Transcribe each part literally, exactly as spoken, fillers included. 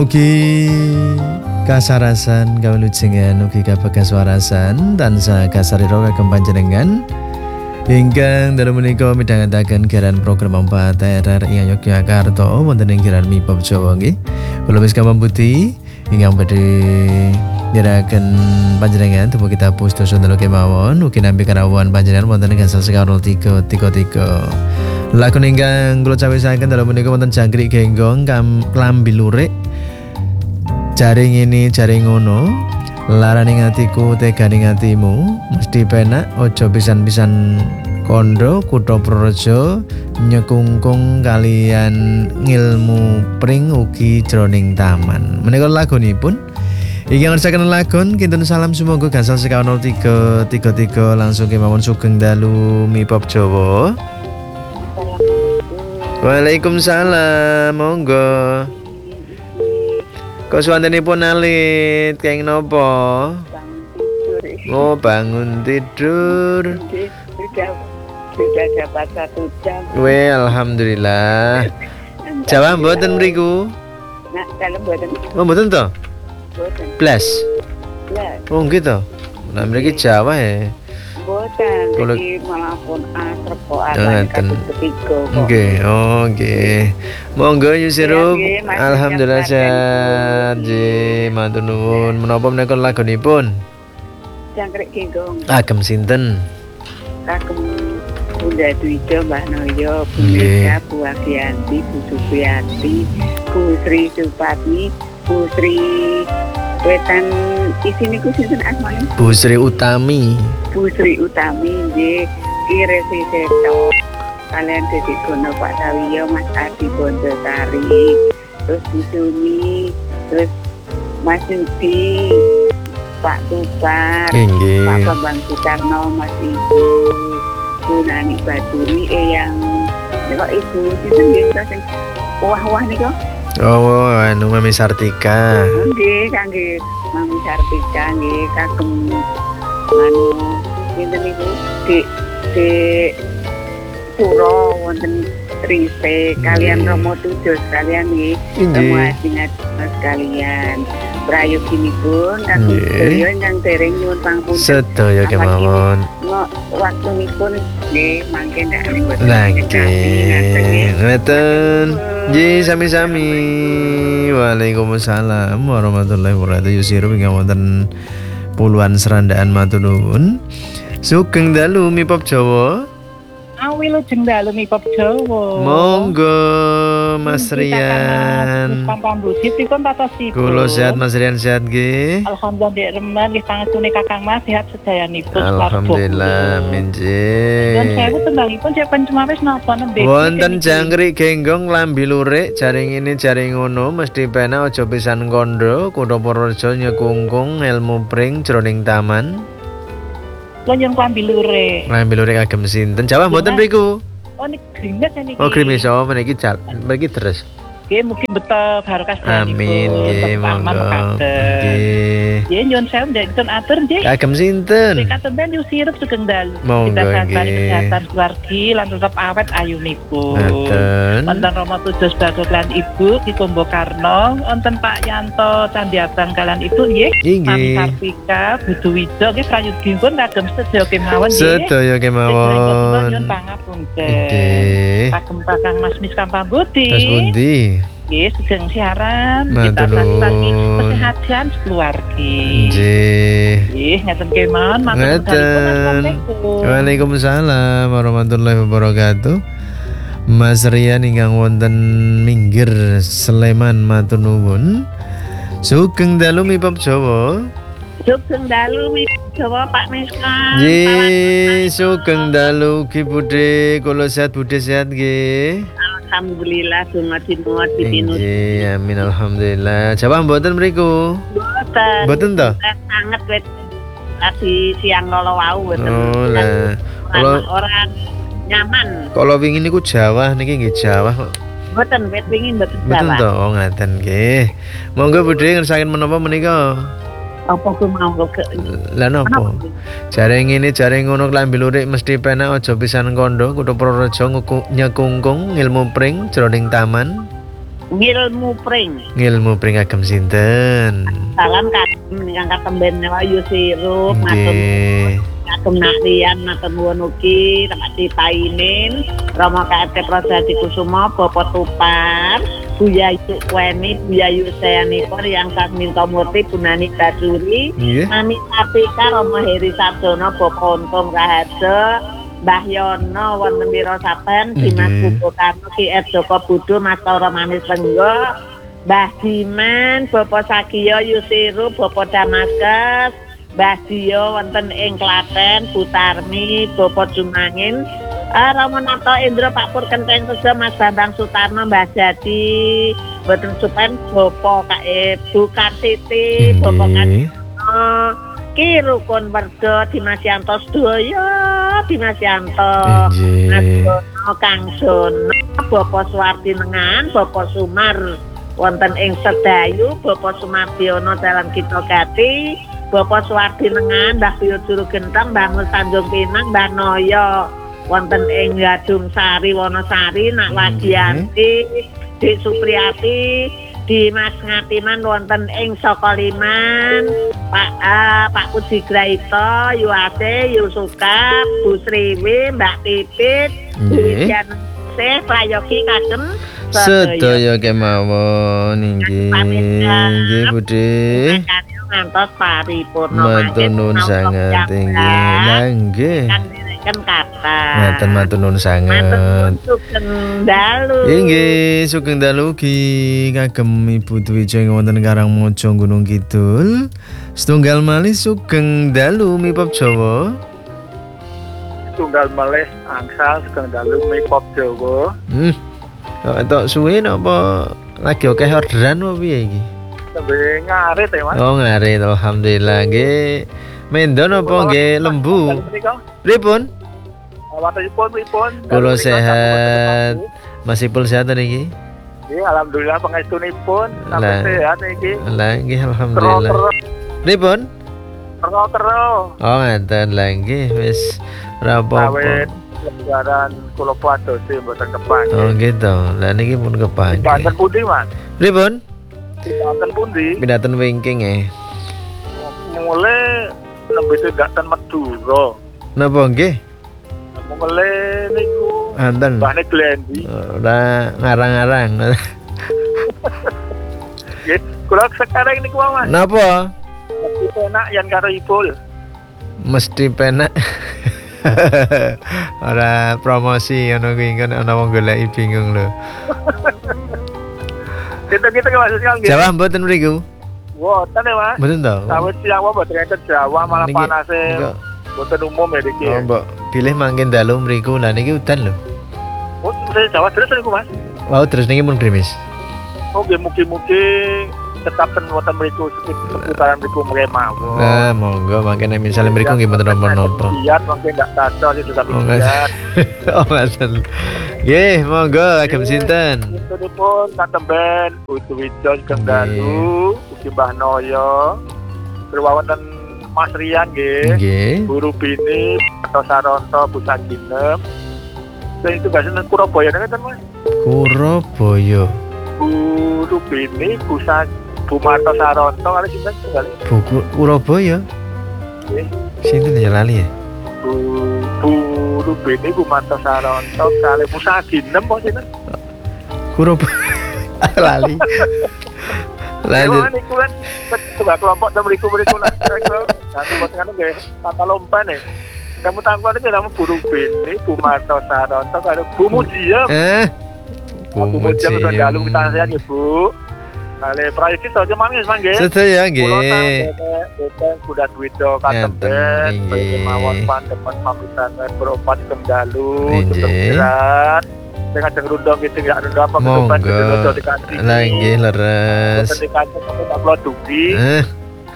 Ugi kasarasan kawilujengan ugi kabagashwarasan tansah kasarira kagem panjenengan ingkang dalem menika midhangetaken giaran program empat R R I Yogyakarta wonten ing giaran Mipop Jawa nggih. Kula wis kamambuti ingkang badhe nyerahaken panjenengan tubuh kita pustoso dalu kemawon ugi nampi karawuhan panjenengan wonten ing gangsal sekawan tiga tiga tiga. Lagu ingkang kula cawisaken dalem menika wonten jangkrik genggong kam klambi lurik. Jaring ini jaring ngono laraning atiku teganing atimu mesti penak ojo pisan-pisan kondo kutha Praja nyekungkung kalian ngilmu pring ugi jroning taman. Menika lagunipun ingkang ngersaken lagun kinten salam sumangga gangsal sekawan tiga tiga tiga langsung kemawon sugeng dalu Mipop Jawa. Waalaikumsalam monggo. Kok suwantenipun alit keng nopo? Oh bangun tidur. Sudah sudah dapat satu jam. Weh alhamdulillah. Jawa mboten mriku? Nak dalam mboten. Oh mboten to? Mboten. Blas. Blas. Oh nggih to. Lah mriki Jawa ya. Mboten. Kula- Jadi malah pun asrep kok akan Ngoten. kasus ketiga kok. Nggih, oh nggih. Monggo Yusirup. Iya, nggih, Mas. Alhamdulillah Siap, sehat. Nggih, matur nuwun. Menapa menika lagunipun? Jangkrik genggong. Agem sinten? Kagem Bunda Dwija, Mbah Noyo, Bu Nggih. Mega, Bu Agianti, Bu Supriyati, Bu Sri Supatmi, Bu Sri Wetan isine ku sinten asmane? Bu Sri Utami. Bu Sri Utami nggih Kiresi Seto kalian Dede Gono Pak Sawiyo Mas Adi Bondosari terus Bu Suni terus Mas Yudi Pak Tukar Nggih. Pak Bambang Soekarno Mas Ibu Bu Nani Baduri Eyang kok Ibu itu nggih sing wah-wah niku Oh, anu Mami Sartika. nggih kangge Mami Sartika nggih kagem anu sinten niku Dik Dik Puro wonten Trise kalian Romo Tujuh sekalian nggih Nggih. semua dinat sekalian prayoginipun kagem Nggih. sedaya ingkang dereng nyuwun pangapunten Sedaya kemawon. no waktunipun nggih mangke ndak mboten Lah ngekasi, nggih. Ngeten. Nggih sami-sami. Waalaikumsalam warahmatullahi wabarakatuh. Yusirup ingkang wonten puluhan serandaan matur nuwun. Sugeng dalu Mipop Jawa. Awilujeng dalu Mipop Jawa. Monggo Mas Rian. Pambambudit dipun tatosipun. Kula sehat Mas Rian sehat nggih. Alhamdulillah dek remen nggih pangestune Kakang Mas sehat sedayanipun. Alhamdulillah amin Dan saya nggih. tembangipun saya pencemawis napa nembe. Wonten jangkrik genggong lambi lurik jaring ini jaring ngono mesti penak aja pisan kondo kutha Praja nyekungkung ilmu pring jroning taman. Lo yang klambi lure. Lambi lurik agem sinten Jawa mboten mriku. Oh ini grindes niki. Oh krimis oh meniki jal mriki terus. Nggih mungkin betul barokah sedayanipun. Amin nggih monggo. Nggih. Nggih nyuwun sewu ndekipun atur nggih. Agem sinten? Katemben yusirup sugeng dalu. Monggo, Kita sabari nggih. kesehatan keluargi lan tetep awet ayunipun. Ngaten. Wonten Romo Tujuh sebagai kalian Ibu Ki Kombo Karno, wonten Pak Yanto Candiabang kalian Ibu nggih. Mami Nggih. Kartika, Budu Wijo nggih prayudinipun kagem sedaya kemawon nggih. Sedaya kemawon. Nyuwun pangapunten. Nggih. Kagem Kakang Mas Miskam Pambuti. Terus pundi? Nggih, sugeng siaran. Matur Kita lagi nuwun. kesehatan keluargi. Nggih. Nggih, ngeten kemawon matur Ngeten. Assalamualaikum. Waalaikumsalam warahmatullahi wabarakatuh. Mas Rian ingkang wonten minggir Sleman matur nuwun. Sugeng dalu Mipop Jawa. Sugeng dalu Mi Jawa Pak Miskam. Nggih, sugeng dalu Ki Budhe, kula sehat Budhe sehat nggih. Alhamdulillah donga dinut pinut. Nggih, amin alhamdulillah. Jawa mboten mriku. Boten. Mboten to? Sangat wet tadi siang lolo wau boten. Oh lah. Orang, Kula orang nyaman. kala wingi niku Jawa niki nggih Jawa kok. Boten wet wingi boten Mboten Jawa. to, oh ngaten nggih. Monggo Budhe ngersaken menapa menika? Apa ku mau ke Lah napa? Jaring ngene jaring ngono klambi lurik mesti penak aja pisan kondo kutha Praja nyekungkung ilmu pring jroning taman. Ngilmu pring. Ngilmu pring agem sinten? Salam kagem ingkang katemben Wayu Sirup, Nggih. kagem Nakrian matur nuwun ugi tak dipainin Rama K T Prajati Kusuma Bapak Tupar, Buya Yuk Kweni, Buya Yuk Sayanipor yang sak minta murti Bunani Baduri, Nggih. Mami Sapika Rama Heri Sarjono Bapak Untung Rahaja, Mbah Yono wonten pira saben Dimas Nggih. Buko Karno Ki R Joko Budo Mas Tara Manis Renggo, Mbah Diman Bapak Sagiyo Yusiru Bapak Damaskus, Mbah Dio wonten ing Klaten, Butarmi Bapak Jumangin, uh, Ramonata Indra Pak Pur Kenteng Tejo Mas Bambang Sutarno, Mbah Jadi boten supen Bapak Kae Bu Kartiti, Bapak Nggih. Kartino, Ki Rukun Werdo Dimas Yanto Sedaya, Dimas Yanto, Nggih. Mas Dono, Kang Sono, Bapak Suwardi Nengan, Bapak Sumar wonten ing Sedayu, Bapak Sumardiono Dalam Kita Gati, Bapak Suwardi Nengan, Mbah Biyo Juru Genteng, Mbah Mus Tanjung Pinang, Mbah Noyo wonten ing Gadung Sari Wonosari, Nak Wadianti, Dik Supriyati, Dimas Ngatiman wonten ing Sokoliman, Pak uh, Pak Puji Graito, Yuase, Yusuka, Bu Sriwi, Mbak Pipit, Bu Nggih. Widian Seh, Prayogi kagem Sedaya kemawon inggih. Nggih Budhe. ngantos paripurna Matur nuwun sanget inggih. Lah nggih. kan kan kata Ngaten matur nuwun matur sanget. sugeng dalu Inggih, sugeng dalu ugi kagem Ibu Dwija ing wonten Karangmojo Gunung Kidul. Setunggal malih sugeng dalu mipop Jawa. Tunggal malih angsal sugeng dalu mipop Jawa. Hmm. Kok entuk suwe napa lagi akeh orderan apa piye iki? Nembe ngarit ya, Mas. Oh, ngarit alhamdulillah nggih. Mendon apa nggih lembu? Pripun? Watanipun pripun? Kula sehat. Mas Ipul sehat niki? Nggih, alhamdulillah pangestunipun Lah. sampai sehat iki. Lah nggih alhamdulillah. Kero-kero, Pripun? kero-kero. Oh, ngaten lah nggih wis ora apa-apa. Awet lebaran kula padosi mboten kepanggih. Oh gitu. Lah niki pun kepanggih. Pinten pundi, Mas? Pripun? Pinten pundi? Pindaten wingking eh. Mulai nembe tindakan Madura. Napa nggih? Mulai niku Anten. bahane Glendi. Ora ngarang-ngarang. Nggih, kula sekarang niku Mas. Napa? Mesti enak yang karo Ipul. Mesti penak. Ora promosi ngono kuwi kan ana wong goleki bingung lho. Kita-kita ke Mas Kang nggih. Jawa mboten mriku? Woten ya, Mas. Mboten to? Sawit siang wae mboten enten Jawa malah Niki- panase niki- mboten umum ya iki. Oh, mbok pilih mangkin dalu mriku. Lah niki udan lho. Oh, saya Jawa terus niku, Mas. Wow, terus niki mun grimis. Oh, nggih mugi-mugi tetap ten wonten mriku seputaran mriku mulai mawon. Nah, monggo mangkene misale mriku nggih mboten napa-napa. Lihat mungkin ndak cocok itu tapi Oh, nggak- lihat. Oh, ngaten. Nggih, monggo agem sinten? Itu pun katemben Putu Wijo Sugeng Dalu, ugi Mbah Noyo. Berwawanan Mas Rian nggih. Nggih. Guru Bini, atau Saronto, Bu Saginem. Dan itu gak seneng Kurabaya kan Mas? Kurabaya. Guru Bini, Bu Sa Bu Marto Saronto, ada sinten tunggal. Buku Kurabaya. Nggih. Sinten ya lali ya? Bu Guru Bini, Bu Marto Saronto, kali Bu Saginem kok sinten? Kurabaya. Lali. Lanjut. Emang niku kan coba kelompok dan beriku beriku lah. Nanti buat kan nggih tata lomba nih. Kamu tangguh ini nama Guru Bini, Bu Marto Saronto, kalau Bu Mujiam. Eh. Bu Mujiam sudah dalu kita sehat ya Bu. Kali prayogi saja mangis mangge. Sedaya nggih. Beten kuda Dwido katemben, Ngaten, nggih. mawon pandemen pamitangan beropat kendalu, Nggih. tetep dengan ajeng rundong gitu nggak rundong apa ketuban Monggo. gitu dikasih. Lah nggih leres. Boten dikasih tapi tak perlu dugi. Eh.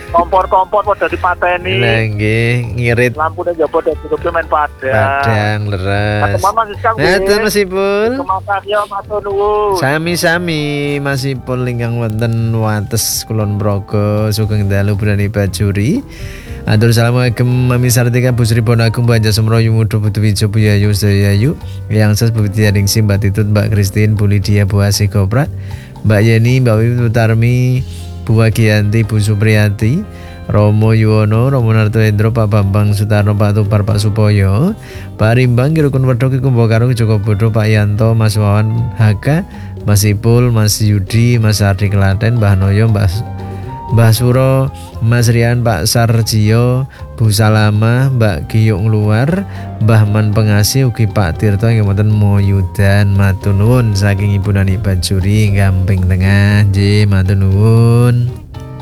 kompor-kompor pada dipateni. Lah nggih, ngirit Lampu dan jaba dan cukup main padang. padang leres. Atau mama siskang Ngatur masipun. Kemakan ya matur nuwun. Sami-sami masipun lingkang wonten wates Kulon Progo sugeng dalu Bunani Bajuri. Atur salam agem Mami Sartika Bu Sri Bonagung Banja Semroyu Mudo Putu Wijo Bu Yayu Sedayayu yang ses Bu Tiading Sim Mbak Titut Mbak Christine Bu Lydia Bu Asih Koprat Mbak Yeni Mbak Wiwi Utarmi Bu Wagianti Bu Supriyati Romo Yuwono Romo Narto Endro Pak Bambang Sutarno Pak Tupar Pak Supoyo Pak Rimbang Kirukun Wedok Kumbo Karung Joko Bodo Pak Yanto Mas Wawan Haka Mas Ipul Mas Yudi Mas Ardi Klaten Mbah Noyo Mbah Mbah Suro, Mas Rian, Pak Sarjio, Bu Salama, Mbak Giyuk Luar, Mbah Man Pengasih, ugi Pak Tirto yang wonten Moyudan, matur nuwun saking Ibu Nani Bajuri, Gamping Tengah, nggih matur nuwun.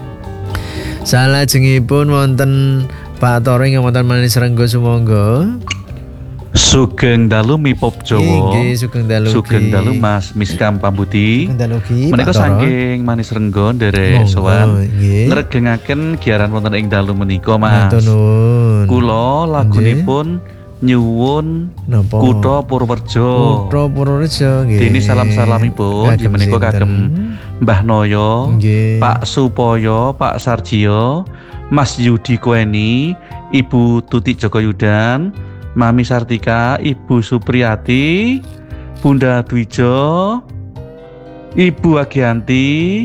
Salajengipun wonten Pak Toring yang wonten Manis Renggo sumangga. Sugeng dalu mipop Jawa. Nggih, sugeng dalu. Sugeng dalu Mas Miskam Pambuti. Sugeng dalu ki. Menika saking Manis Renggo nderek sowan. Nggih. Ngregengaken giaran wonten ing dalu menika Mas. Matur nuwun. Kula lagunipun nyuwun Napa? Kutha Purworejo. Kutha Purworejo nggih. Dene salam-salamipun Kagem menika sinten? kagem Mbah Noyo, Nggih. Pak Supoyo, Pak Sarjio, Mas Yudi Koeni, Ibu Tuti Joko Yudan, Mami Sartika, Ibu Supriyati, Bunda Dwijo, Ibu Agianti,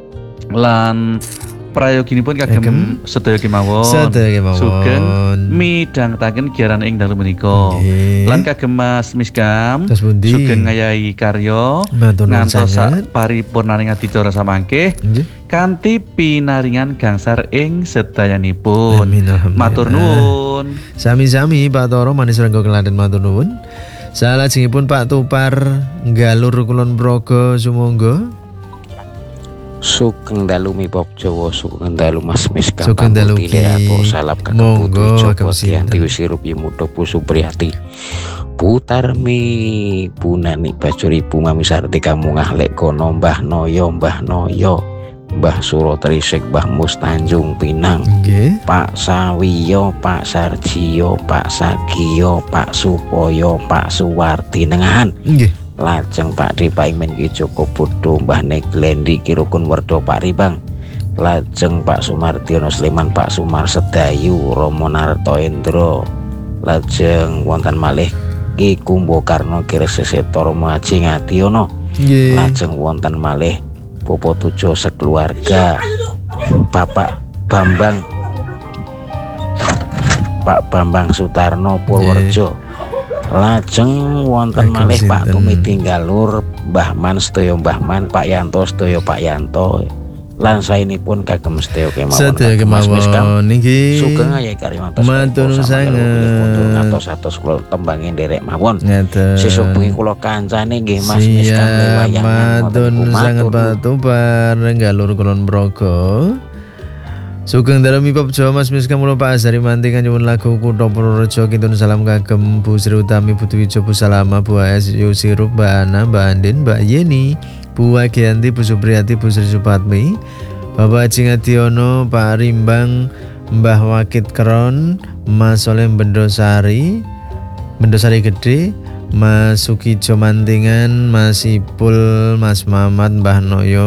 lan prayoginipun kagem Kagem sedaya kemawon. Sedaya kemawon. Sugeng midhangetaken giaran ing dalu menika. Nggih. Lan kagem Mas Miskam, Terus pundi? sugeng ngayahi karya Matur nuwun ngantos sanget. sak paripurnaning adicara samangke Nggih. kanthi pinaringan gangsar ing sedayanipun. Amin, alhamdulillah. Matur nuwun. Sami-sami Pak Toro Manis Renggo Klaten matur nuwun. Salajengipun Pak Tupar Galur Kulon Progo sumangga. Sugeng dalu mipop Jawa, sugeng dalu Mas Miskam Sugeng dalu Pambuti, ki. atur salam kakang Monggo, Putri Joko kakang sinten. Tianti Wisirup Mudo Bu Supriyati Bu Tarmi Bu Nani Bajuri Bu Mami Sartika Mungah Lek Kono Mbah Noyo Mbah Noyo Mbah Suro Trisik Mbah Mus Tanjung Pinang Nggih. Pak Sawiyo Pak Sarjio Pak Sagio Pak Supoyo Pak Suwarti Nengahan Nggih. lajeng Pak Ripaing Menki Joko Bodo Mbah Neglendi Kirukun Werdo Pak Ribang lajeng Pak Sumartiono Sleman Pak Sumar Sedayu Romo Narto Endro lajeng wonten malih Ki Kumbo Karno Kireseseto Romo Haji Ngadiono Nggih. lajeng wonten malih Popo Tujo sekeluarga Bapak Bambang Pak Bambang Sutarno Purworejo lajeng wonten Kagem malih Pak sinten? Tumiti Galur Mbah Man sedaya Mbah Man Pak Yanto sedaya Pak Yanto lan saenipun kagem sedaya kemawon Sedaya kagem Mas Miskam kemawon niki. sugeng ayahi karyantos Matur sanget. atos-atos kula tembangin derek mawon Ngeten. sesuk bengi kula kancane nggih Mas Miskam Siap, lewayangan matur sanget Pak Tupar Galur Kulon Progo. Sugeng dalam hip hop Jawa Mas Miskam kula Pak Azari mantingan nyuwun lagu Kutha Purworejo kintun salam kagem Bu Sri Utami Bu Dwijo Bu Salama Bu A S Yusirup Mbak Ana Mbak Andin Mbak Yeni Bu Wagianti Bu Supriyati Bu Sri Supatmi Bapak Haji Ngadiono Pak Rimbang Mbah Wakit Kron Mas Soleh Bendosari Bendosari Gede Mas Sukijo Mantingan Mas Ipul Mas Mamat Mbah Noyo